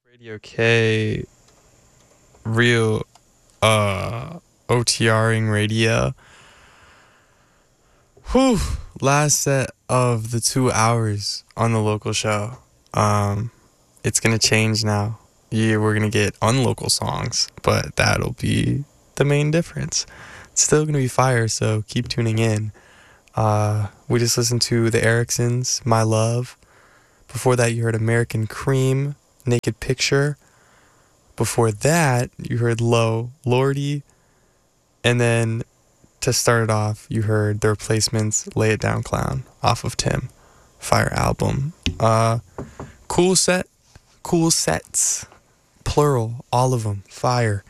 Radio K, real OTRing radio. Whew, last set of the 2 hours on the local show. It's gonna change now. Yeah, we're gonna get unlocal songs, but that'll be the main difference. It's still gonna be fire, so keep tuning in. We just listened to the Ericksons, My Love. Before that, you heard American Cream, Naked Picture. Before that, you heard Low, Lordy. And then to start it off, you heard The Replacements, Lay It Down Clown, off of Tim. Fire album. Cool set, cool sets. Plural, all of them. Fire.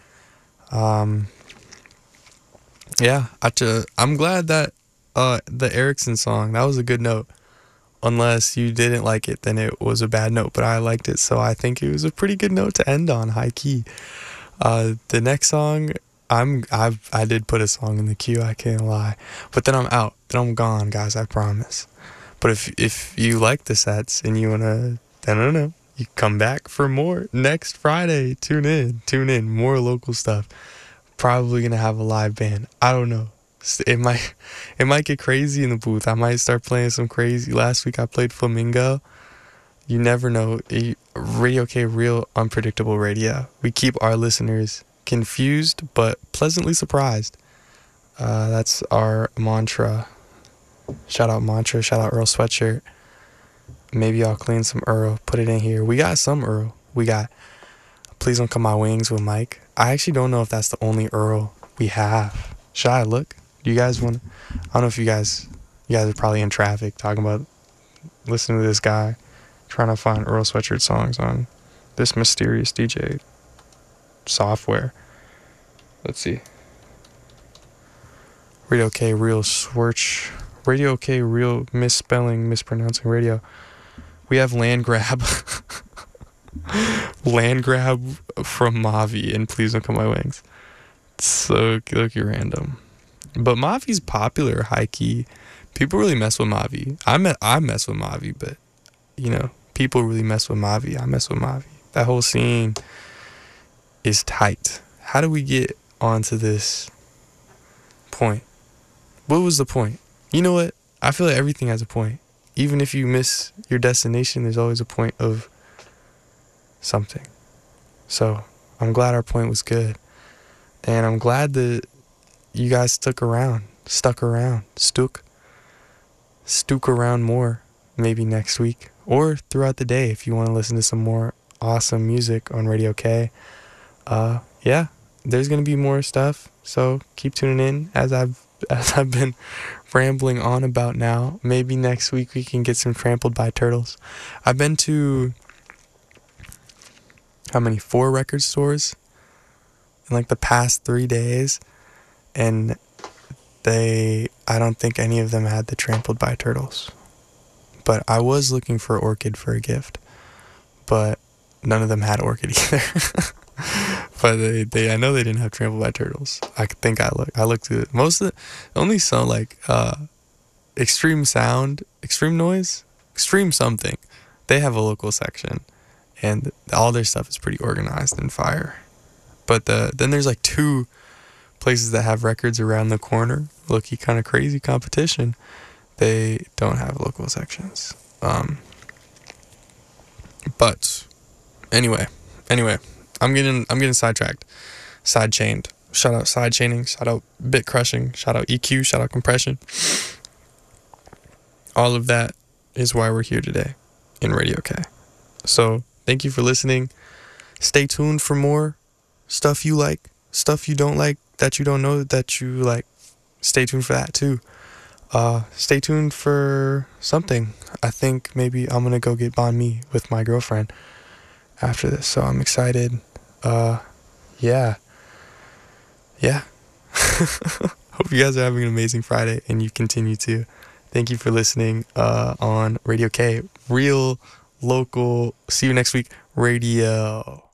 Yeah, I'm glad that the Erickson song, that was a good note. Unless you didn't like it, then it was a bad note, but I liked it, so I think it was a pretty good note to end on, high key. The next song, I did put a song in the queue, I can't lie. But then I'm out, then I'm gone, guys, I promise. But if you like the sets and you wanna, I don't know, you come back for more next Friday. Tune in, more local stuff. Probably gonna have a live band, I don't know. It might get crazy in the booth. I might start playing some crazy. Last week I played Flamingo. You never know. Radio K, real unpredictable radio. We keep our listeners confused but pleasantly surprised. That's our mantra. Shout out Mantra. Shout out Earl Sweatshirt. Maybe I'll clean some Earl. Put it in here. We got some Earl. We got Please Don't Cut My Wings with Mike. I actually don't know if that's the only Earl we have. Should I look? Do you guys want to? I don't know if you guys are probably in traffic talking about listening to this guy trying to find Earl Sweatshirt songs on this mysterious DJ software. Let's see. Radio K, real swirch. Radio K, real mispronouncing radio. We have Land Grab. Land Grab from Mavi and Please Don't Cut My Wings. So look-y random. But Mavi's popular, high-key. People really mess with Mavi. I mess with Mavi, but, people really mess with Mavi. I mess with Mavi. That whole scene is tight. How do we get onto this point? What was the point? You know what? I feel like everything has a point. Even if you miss your destination, there's always a point of something. So, I'm glad our point was good. And I'm glad that you guys stuck around, stook around more, maybe next week, or throughout the day if you want to listen to some more awesome music on Radio K. Yeah, there's gonna be more stuff, so keep tuning in as I've been rambling on about now. Maybe next week we can get some Trampled by Turtles. I've been to 4 record stores in like the past 3 days, and I don't think any of them had the Trampled by Turtles. But I was looking for Orchid for a gift, but none of them had Orchid either. But I know they didn't have Trampled by Turtles. I looked at most of the only song like Extreme Sound, Extreme Noise, Extreme something. They have a local section, and all their stuff is pretty organized and fire. But then there's like 2 places that have records around the corner. Look-y kind of crazy competition. They don't have local sections. But anyway, I'm getting sidetracked, sidechained. Shout out sidechaining. Shout out bit crushing. Shout out EQ. Shout out compression. All of that is why we're here today in Radio K. So thank you for listening. Stay tuned for more stuff you like, stuff you don't like, that you don't know that you like. Stay tuned for that too. Stay tuned for something. I think maybe I'm gonna go get banh mi with my girlfriend after this, so I'm excited. Yeah. Hope you guys are having an amazing Friday, and you continue to. Thank you for listening on Radio K, real local. See you next week, radio.